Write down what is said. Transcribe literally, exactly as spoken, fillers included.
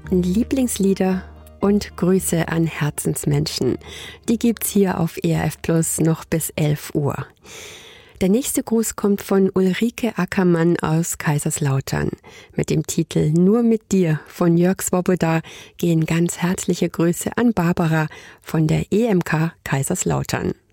Lieblingslieder und Grüße an Herzensmenschen. Die gibt's hier auf E R F Plus noch bis elf Uhr. Der nächste Gruß kommt von Ulrike Ackermann aus Kaiserslautern. Mit dem Titel Nur mit dir von Jörg Swoboda gehen ganz herzliche Grüße an Barbara von der E M K Kaiserslautern.